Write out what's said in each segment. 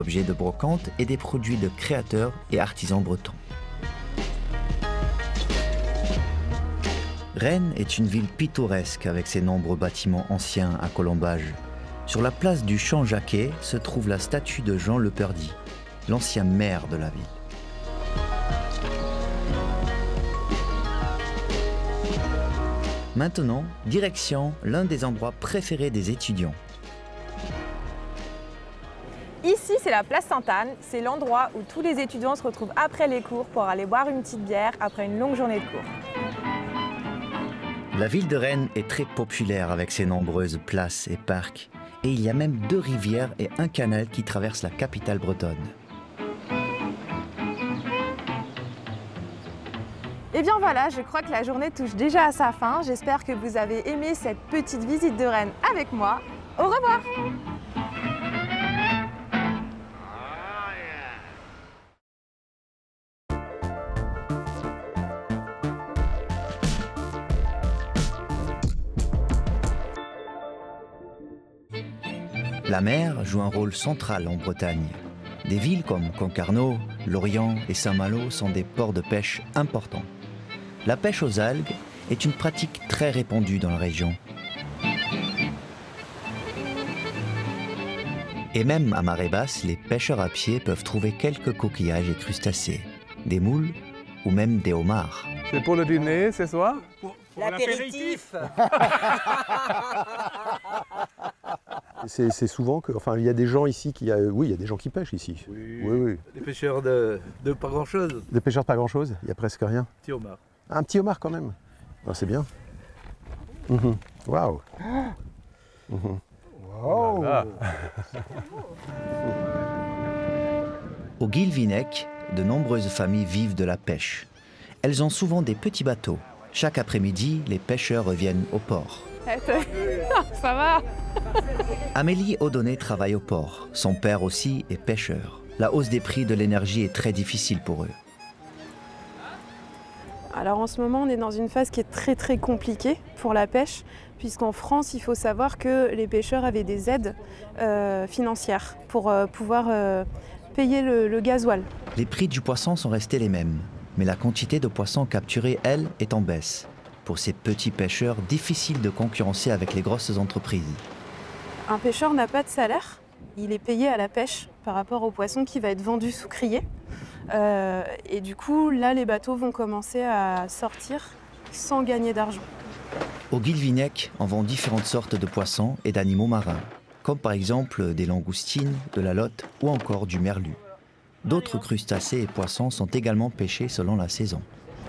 objets de brocante et des produits de créateurs et artisans bretons. Rennes est une ville pittoresque avec ses nombreux bâtiments anciens à colombage. Sur la place du Champ-Jacquet se trouve la statue de Jean Leperdy, l'ancien maire de la ville. Maintenant, direction l'un des endroits préférés des étudiants. Ici, c'est la place Sainte-Anne. C'est l'endroit où tous les étudiants se retrouvent après les cours pour aller boire une petite bière après une longue journée de cours. La ville de Rennes est très populaire avec ses nombreuses places et parcs. Et il y a même 2 rivières et un canal qui traversent la capitale bretonne. Et bien voilà, je crois que la journée touche déjà à sa fin. J'espère que vous avez aimé cette petite visite de Rennes avec moi. Au revoir! La mer joue un rôle central en Bretagne. Des villes comme Concarneau, Lorient et Saint-Malo sont des ports de pêche importants. La pêche aux algues est une pratique très répandue dans la région. Et même à marée basse, les pêcheurs à pied peuvent trouver quelques coquillages et crustacés, des moules ou même des homards. C'est pour le dîner ce soir? Pour l'apéritif. C'est souvent que, enfin, il y a des gens ici qui, oui, il y a des gens qui pêchent ici. Oui, Oui, oui. Des pêcheurs de pas grand-chose. Des pêcheurs de pas grand-chose, il y a presque rien. Petit homard. Ah, un petit homard quand même. Ah, c'est bien. Waouh. Wow. Au Guilvinec, de nombreuses familles vivent de la pêche. Elles ont souvent des petits bateaux. Chaque après-midi, les pêcheurs reviennent au port. Ça va? Amélie Audonnet travaille au port. Son père aussi est pêcheur. La hausse des prix de l'énergie est très difficile pour eux. Alors en ce moment, on est dans une phase qui est très compliquée pour la pêche, puisqu'en France, il faut savoir que les pêcheurs avaient des aides financières pour pouvoir payer le gasoil. Les prix du poisson sont restés les mêmes, mais la quantité de poissons capturés, elle, est en baisse. Pour ces petits pêcheurs, difficile de concurrencer avec les grosses entreprises. Un pêcheur n'a pas de salaire, il est payé à la pêche par rapport au poisson qui va être vendu sous criée. Et du coup, là, les bateaux vont commencer à sortir sans gagner d'argent. Au Guilvinec, on vend différentes sortes de poissons et d'animaux marins, comme par exemple des langoustines, de la lotte ou encore du merlu. D'autres crustacés et poissons sont également pêchés selon la saison.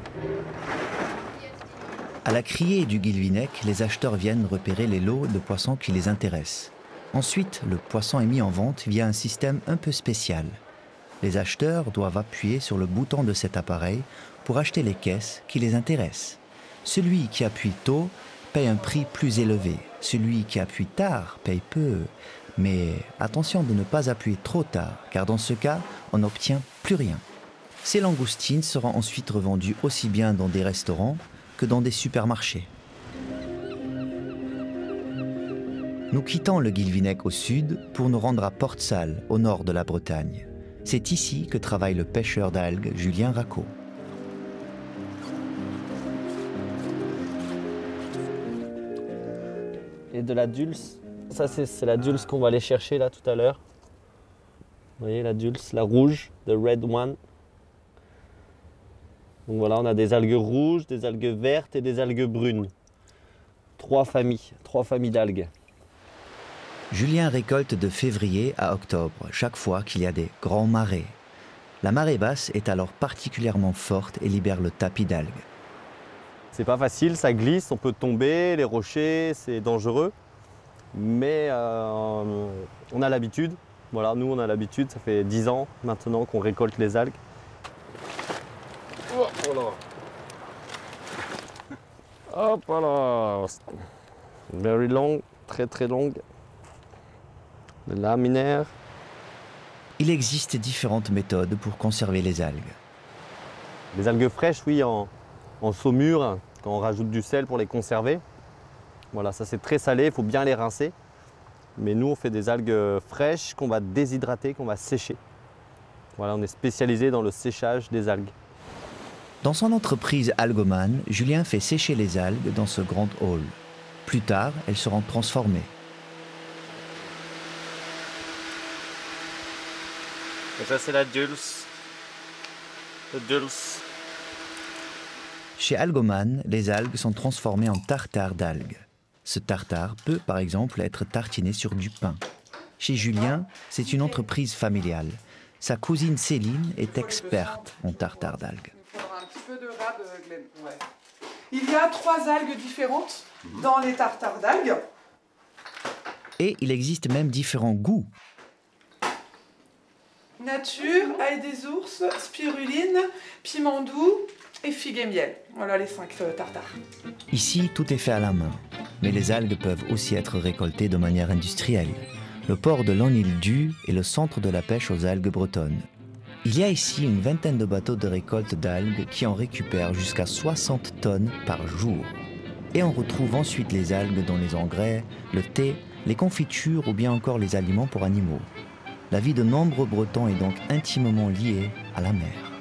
À la criée du Guilvinec, les acheteurs viennent repérer les lots de poissons qui les intéressent. Ensuite, le poisson est mis en vente via un système un peu spécial. Les acheteurs doivent appuyer sur le bouton de cet appareil pour acheter les caisses qui les intéressent. Celui qui appuie tôt paye un prix plus élevé. Celui qui appuie tard paye peu. Mais attention de ne pas appuyer trop tard, car dans ce cas, on n'obtient plus rien. Ces langoustines seront ensuite revendues aussi bien dans des restaurants que dans des supermarchés. Nous quittons le Guilvinec au sud pour nous rendre à Port-Salle, au nord de la Bretagne. C'est ici que travaille le pêcheur d'algues Julien Racot. Et de la dulce. Ça, c'est la dulce qu'on va aller chercher là tout à l'heure. Vous voyez la dulce, la rouge, the red one. Donc voilà, on a des algues rouges, des algues vertes et des algues brunes. Trois familles d'algues. Julien récolte de février à octobre, chaque fois qu'il y a des grands marées. La marée basse est alors particulièrement forte et libère le tapis d'algues. C'est pas facile, ça glisse, on peut tomber, les rochers, c'est dangereux. Mais on a l'habitude. Voilà, nous on a l'habitude, ça fait 10 ans maintenant qu'on récolte les algues. Hop là. Very long, très longue. De laminaire. Il existe différentes méthodes pour conserver les algues. Les algues fraîches, oui, en saumure, quand on rajoute du sel pour les conserver. Voilà, ça c'est très salé, il faut bien les rincer. Mais nous, on fait des algues fraîches qu'on va déshydrater, qu'on va sécher. Voilà, on est spécialisé dans le séchage des algues. Dans son entreprise Algoman, Julien fait sécher les algues dans ce grand hall. Plus tard, elles seront transformées. Et ça, c'est la dulce. Le dulce. Chez Algoman, les algues sont transformées en tartare d'algues. Ce tartare peut, par exemple, être tartiné sur du pain. Chez Julien, c'est une entreprise familiale. Sa cousine Céline est experte en tartare d'algues. Il faudra un petit peu de rade, Glenn. Ouais. Il y a 3 algues différentes dans les tartares d'algues. Et il existe même différents goûts. Nature, ail des ours, spiruline, piment doux et figue et miel. Voilà les 5 tartares. Ici, tout est fait à la main. Mais les algues peuvent aussi être récoltées de manière industrielle. Le port de Lonil-du est le centre de la pêche aux algues bretonnes. Il y a ici une vingtaine de bateaux de récolte d'algues qui en récupèrent jusqu'à 60 tonnes par jour. Et on retrouve ensuite les algues dans les engrais, le thé, les confitures ou bien encore les aliments pour animaux. La vie de nombreux Bretons est donc intimement liée à la mer.